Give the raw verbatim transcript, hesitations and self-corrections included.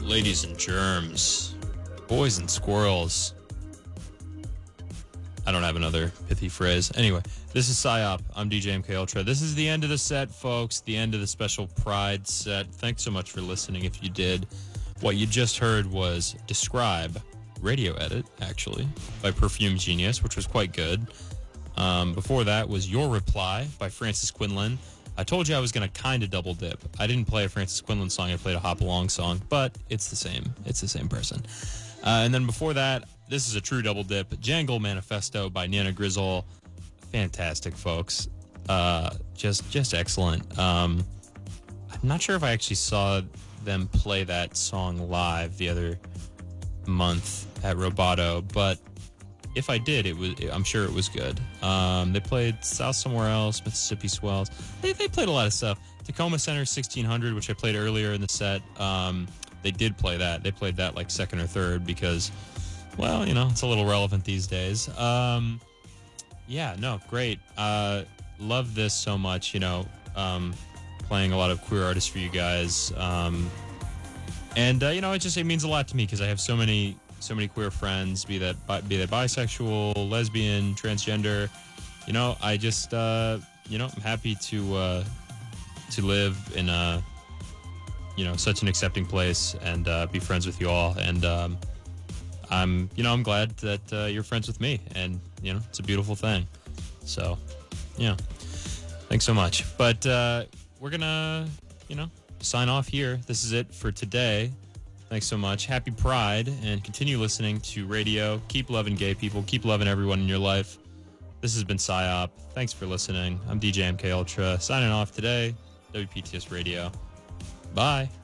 ladies and germs, boys and squirrels. I don't have another pithy phrase. Anyway, this is PsyOp. I'm D J M K Ultra. This is the end of the set, folks. The end of the special Pride set. Thanks so much for listening if you did. What you just heard was Describe, radio edit, actually, by Perfume Genius, which was quite good. Um, before that was Your Reply by Francis Quinlan. I told you I was going to kind of double dip. I didn't play a Francis Quinlan song. I played a Hop Along song, but it's the same. It's the same person. Uh, and then before that, this is a true double dip. Jangle Manifesto by Nana Grizzle. Fantastic, folks. Uh, just just excellent. Um, I'm not sure if I actually saw them play that song live the other month at Roboto, but if I did, it was. I'm sure it was good. Um, they played South Somewhere Else, Mississippi Swells. They they played a lot of stuff. Tacoma Center sixteen hundred, which I played earlier in the set. Um, they did play that. They played that like second or third because, well, you know, it's a little relevant these days. Um, yeah, no, great. Uh, love this so much. You know, um, playing a lot of queer artists for you guys, um, and uh, you know, it just it means a lot to me because I have so many. So many queer friends, be that be that bisexual, lesbian, transgender. You know, I just uh, you know I'm happy to uh, to live in a you know such an accepting place and uh, be friends with you all. And um, I'm you know I'm glad that uh, you're friends with me, and you know it's a beautiful thing. So yeah, thanks so much. But uh, we're gonna you know sign off here. This is it for today. Thanks so much. Happy Pride, and continue listening to radio. Keep loving gay people. Keep loving everyone in your life. This has been PsyOp. Thanks for listening. I'm D J M K Ultra, signing off today. W P T S Radio. Bye.